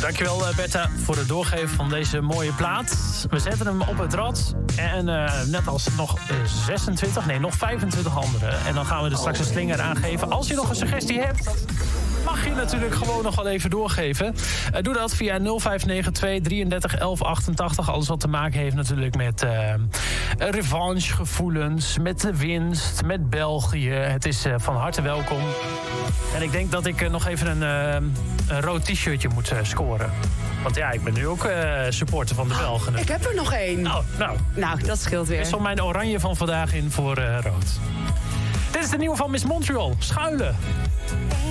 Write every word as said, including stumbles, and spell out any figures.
Dankjewel uh, Bertha voor het doorgeven van deze mooie plaat. We zetten hem op het rad. En uh, net als nog uh, zesentwintig, nee nog vijfentwintig andere. En dan gaan we er straks een slinger aangeven. Als je nog een suggestie hebt, mag je natuurlijk gewoon nog wel even doorgeven. Uh, doe dat via nul vijf negen twee drieëndertig elf achtentachtig. Alles wat te maken heeft natuurlijk met uh, revanchegevoelens, met de winst, met België. Het is uh, van harte welkom. En ik denk dat ik uh, nog even een, uh, een rood t-shirtje moet uh, scoren. Want ja, ik ben nu ook uh, supporter van de Belgen. Oh, ik heb er nog één. Nou, nou. nou, dat scheelt weer. Er is van mijn oranje van vandaag in voor uh, rood. Dit is de nieuwe van Miss Montreal. Schuilen.